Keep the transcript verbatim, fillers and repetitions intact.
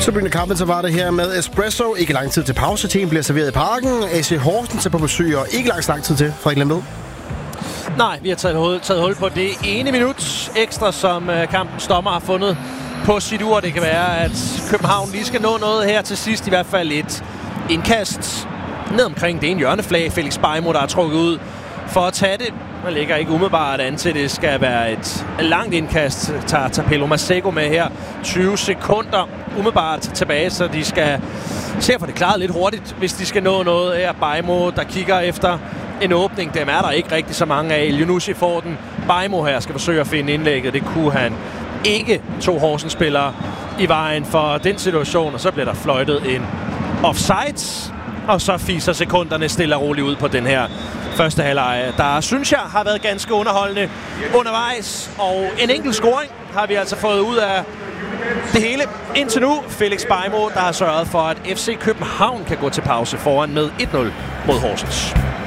Så begynder kampen, så var det her med espresso. Ikke lang tid til pause. Teen bliver serveret i parken. A C Horsens er på besøg, og ikke lang, lang tid til. Frederik Lemved. Nej, vi har taget hul, taget hul på det ene minut ekstra, som uh, kampens dommer har fundet på sit ur. Det kan være, at København lige skal nå noget her til sidst. I hvert fald et indkast ned omkring det ene hjørneflag. Felix Beijmo, der er trukket ud for at tage det. Man ligger ikke umiddelbart an til, det skal være et langt indkast. Tager Tapelo Maseko med her. tyve sekunder umiddelbart tilbage, så de skal se at få det klaret lidt hurtigt, hvis de skal nå noget her. Beijmo, der kigger efter en åbning. Dem er der ikke rigtig så mange af. Elionucci får den. Beijmo her skal forsøge at finde indlægget. Det kunne han ikke. To Horsens-spillere i vejen for den situation, og så bliver der fløjtet en offside. Og så fiser sekunderne stille og roligt ud på den her første halvleg, der synes jeg har været ganske underholdende undervejs. Og en enkelt scoring har vi altså fået ud af det hele indtil nu. Felix Beijmo, der har sørget for, at F C København kan gå til pause foran med et nul mod Horsens.